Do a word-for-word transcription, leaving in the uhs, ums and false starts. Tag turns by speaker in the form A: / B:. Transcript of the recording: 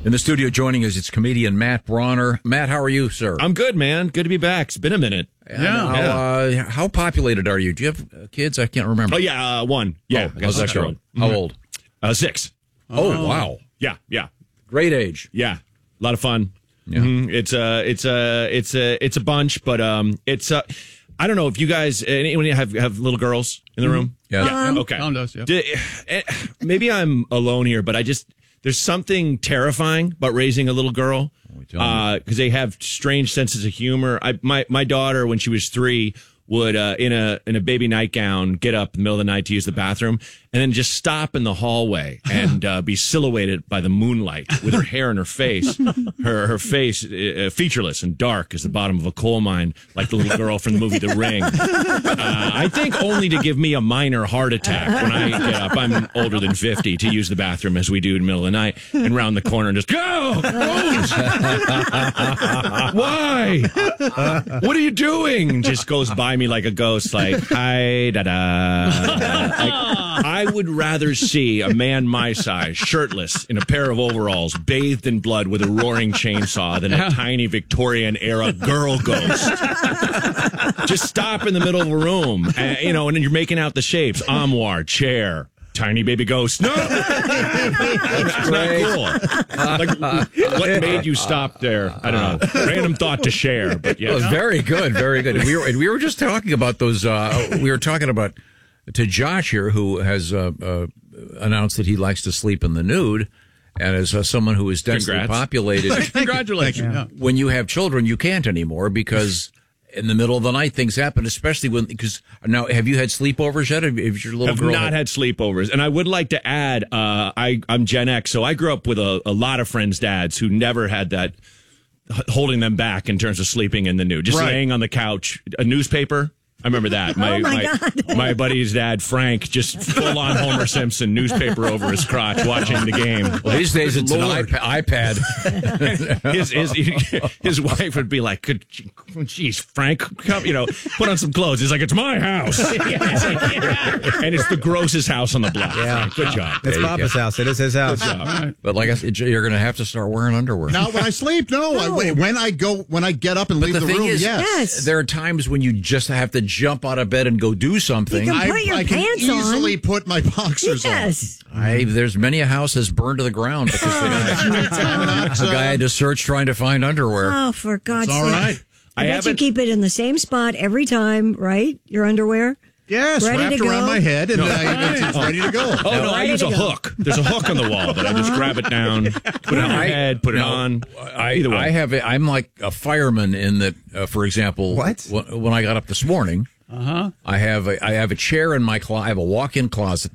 A: In the studio joining us, it's comedian Matt Bronner. Matt, how are you, sir?
B: I'm good, man. Good to be back. It's been a minute.
A: Yeah. How,
B: yeah.
A: Uh, how populated are you? Do you have uh, kids? I can't remember.
B: Oh, yeah, uh, one. Yeah.
A: Oh, how's that going? How old?
B: Uh, six.
A: Oh, oh, wow.
B: Yeah, yeah.
A: Great age.
B: Yeah. A lot of fun.
A: Yeah.
B: Mm-hmm. It's a, it's a, it's a, it's a bunch, but um, it's uh, I don't know if you guys, anyone have have little girls in the room?
A: Yeah.
B: yeah.
C: Um,
B: Okay.
C: Tom does, yeah.
B: Do- eh, maybe I'm alone here, but I just there's something terrifying about raising a little girl because uh, they have strange senses of humor. I my my daughter, when she was three, would uh, in a in a baby nightgown get up in the middle of the night to use the bathroom and then just stop in the hallway and uh, be silhouetted by the moonlight with her hair in her face, her her face uh, featureless and dark as the bottom of a coal mine, like the little girl from the movie The Ring. Uh, I think only to give me a minor heart attack when I get up. I'm older than fifty to use the bathroom as we do in the middle of the night and round the corner and just go. Why? What are you doing? Just goes by me like a ghost, like hi da da. Like, I would rather see a man my size, shirtless, in a pair of overalls, bathed in blood with a roaring chainsaw than a tiny Victorian era girl ghost. Just stop in the middle of a room, and, you know, and then you're making out the shapes: armoire, chair. Tiny baby ghost. No, it's not cool. Like, what made you stop there? I don't know. Random thought to share, but yeah,
A: well, very good, very good. We were and we were just talking about those. Uh, we were talking about to Josh here, who has uh, uh, announced that he likes to sleep in the nude, and as uh, someone who is densely
B: Congrats.
A: populated,
C: Congratulations. Yeah.
A: when you have children, you can't anymore because. In the middle of the night, things happen, especially when, because now, have you had sleepovers yet? Have, have your little
B: I've
A: girl
B: not had sleepovers. And I would like to add, uh, I, I'm Gen X, so I grew up with a, a lot of friends' dads who never had that h- holding them back in terms of sleeping in the nude. Just
C: Right.
B: laying on the couch, a newspaper. I remember that. My,
D: Oh, my God.
B: my buddy's dad, Frank, just full on Homer Simpson, newspaper over his crotch, watching the game.
A: Well, these days it's
B: Lord.
A: an iPad. iPad.
B: his, his his wife would be like, "Could, geez, Frank, come, you know, put on some clothes." He's like, "It's my house," and it's the grossest house on the block.
E: Yeah.
B: Good job.
E: It's Papa's house. It is his house.
A: But like I said, you're going to have to start wearing underwear.
F: Not when I sleep. No, I, wait, when I go, when I get up and
A: But
F: leave
A: the
F: the,
A: thing
F: room.
A: is,
F: yes.
D: Yes.
A: there are times when you just have to jump out of bed and go do something.
D: You can
F: I,
D: put your
F: I can
D: pants on.
F: easily put my boxers
D: Yes.
A: I, there's many a house has burned to the ground because
F: on. I'm not,
A: a guy
F: uh,
A: had to search trying to find underwear.
D: Oh, for God's
F: all
D: sake.
F: right.
D: I,
B: I
D: bet you
B: haven't-
D: keep it in the same spot every time, right? Your underwear?
F: Yes,
D: Ready
F: wrapped
D: to
F: around
D: go?
F: my head, and uh, it's, it's ready to go.
B: Oh, no, I
D: Ready
B: use
D: to
B: a
D: go.
B: hook. There's a hook on the wall that I just grab it down, put it on my
A: I-
B: head, put it
A: no,
B: on.
A: I,
B: Either way.
A: I have. A, I'm like a fireman in that. Uh, for example,
E: What?
A: When, when I got up this morning, uh-huh. I have a, I have a chair in my closet. I have a walk-in closet